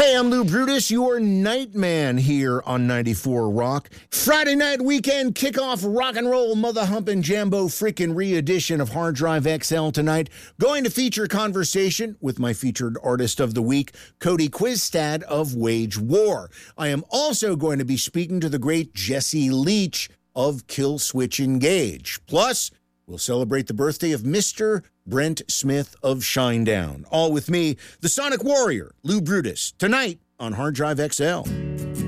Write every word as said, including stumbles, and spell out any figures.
Hey, I'm Lou Brutus, your Nightman here on ninety-four Rock. Friday night weekend kickoff rock and roll mother humping jambo freaking re-edition of Hard Drive X L tonight. Going to feature conversation with my featured artist of the week, Cody Quistad of Wage War. I am also going to be speaking to the great Jesse Leach of Killswitch Engage. Plus, we'll celebrate the birthday of Mister Brent Smith of Shinedown. All with me, the Sonic Warrior, Lou Brutus, tonight on Hard Drive X L.